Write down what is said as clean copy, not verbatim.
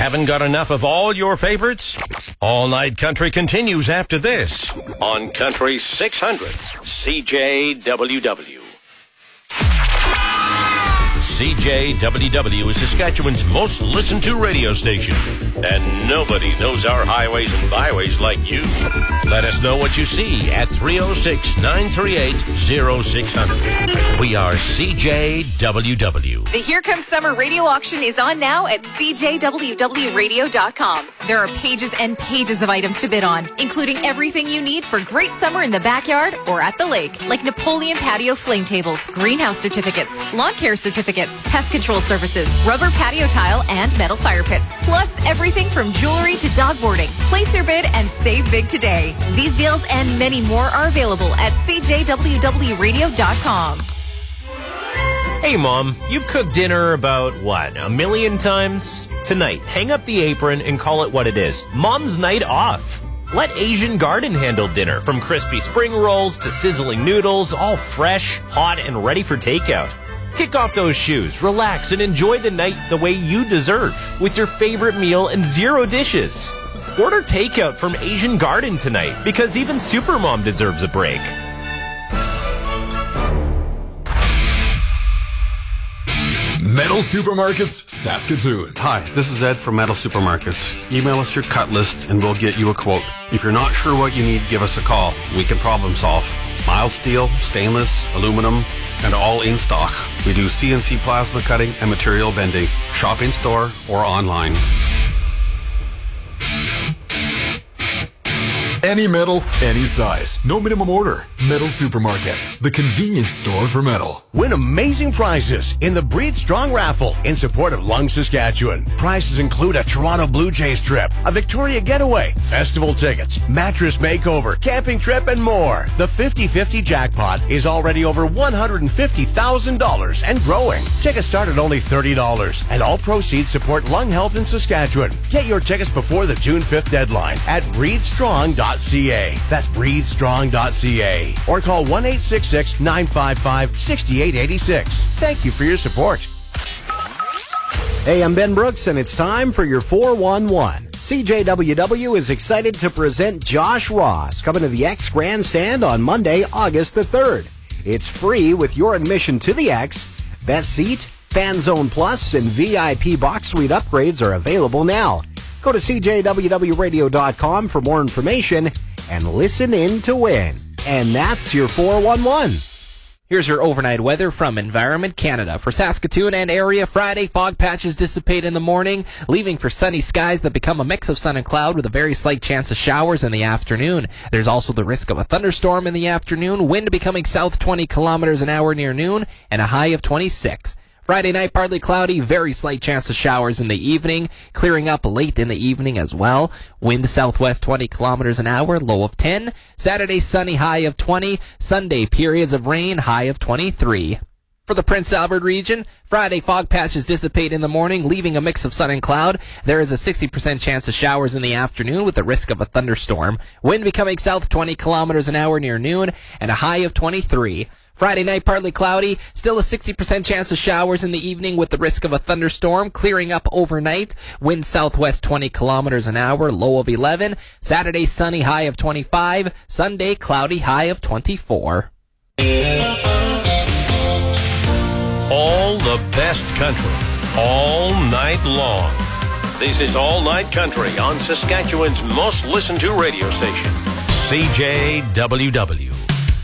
Haven't got enough of all your favorites? All Night Country continues after this on Country 600 CJWW. CJWW is Saskatchewan's most listened to radio station, and nobody knows our highways and byways like you. Let us know what you see at 306-938-0600. We are CJWW. The Here Comes Summer radio auction is on now at CJWWradio.com. There are pages and pages of items to bid on, including everything you need for great summer in the backyard or at the lake, like Napoleon patio flame tables, greenhouse certificates, lawn care certificates, pest control services, rubber patio tile, and metal fire pits. Plus, everything from jewelry to dog boarding. Place your bid and save big today. These deals and many more are available at CJWWradio.com. Hey, Mom, you've cooked dinner about, 1 million times? Tonight, hang up the apron and call it what it is. Mom's night off. Let Asian Garden handle dinner, from crispy spring rolls to sizzling noodles, all fresh, hot, and ready for takeout. Kick off those shoes, relax, and enjoy the night the way you deserve, with your favorite meal and 0 dishes. Order takeout from Asian Garden tonight, because even Supermom deserves a break. Metal Supermarkets, Saskatoon. Hi, this is Ed from Metal Supermarkets. Email us your cut list and we'll get you a quote. If you're not sure what you need, give us a call. We can problem solve. Mild steel, stainless, aluminum, and all in stock. We do CNC plasma cutting and material bending. Shop in store or online. Any metal, any size. No minimum order. Metal Supermarkets, the convenience store for metal. Win amazing prizes in the Breathe Strong raffle in support of Lung, Saskatchewan. Prizes include a Toronto Blue Jays trip, a Victoria getaway, festival tickets, mattress makeover, camping trip, and more. The 50-50 jackpot is already over $150,000 and growing. Tickets start at only $30, and all proceeds support lung health in Saskatchewan. Get your tickets before the June 5th deadline at breathestrong.ca. That's breathestrong.ca. Or call 1-866-955-6886. Thank you for your support. Hey, I'm Ben Brooks, and it's time for your 411. CJWW is excited to present Josh Ross coming to the X Grandstand on Monday, August the 3rd. It's free with your admission to the X. Best seat, Fan Zone Plus, and VIP box suite upgrades are available now. Go to CJWWradio.com for more information and listen in to win. And that's your 411. Here's your overnight weather from Environment Canada. For Saskatoon and area, Friday, fog patches dissipate in the morning, leaving for sunny skies that become a mix of sun and cloud with a very slight chance of showers in the afternoon. There's also the risk of a thunderstorm in the afternoon, wind becoming south 20 kilometers an hour near noon, and a high of 26. Friday night, partly cloudy, very slight chance of showers in the evening, clearing up late in the evening as well. Wind southwest 20 kilometers an hour, low of 10. Saturday, sunny, high of 20. Sunday, periods of rain, high of 23. For the Prince Albert region, Friday, fog patches dissipate in the morning, leaving a mix of sun and cloud. There is a 60% chance of showers in the afternoon with the risk of a thunderstorm. Wind becoming south 20 kilometers an hour near noon, and a high of 23. Friday night, partly cloudy, still a 60% chance of showers in the evening with the risk of a thunderstorm, clearing up overnight. Wind southwest 20 kilometers an hour, low of 11. Saturday, sunny, high of 25. Sunday, cloudy, high of 24. All the best country, all night long. This is All Night Country on Saskatchewan's most listened to radio station, CJWW.